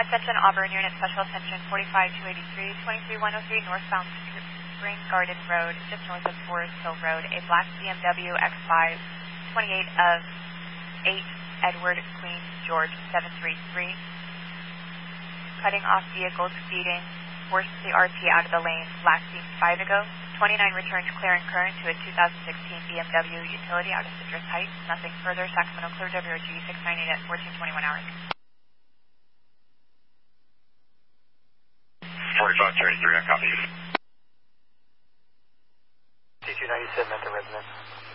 Attention Auburn Unit, special attention 45283, 23103 northbound Spring Garden Road, just north of Forest Hill Road. A black BMW X5, 28 of 8 Edward Queen George 733. Cutting off vehicle speeding, forced the RP out of the lane, last seen 5 ago. 29 returns clearing current to a 2016 BMW utility out of Citrus Heights. Nothing further. Sacramento clear WRG 698 at 1421 hours. 4533, I copy you. C297 at the residence.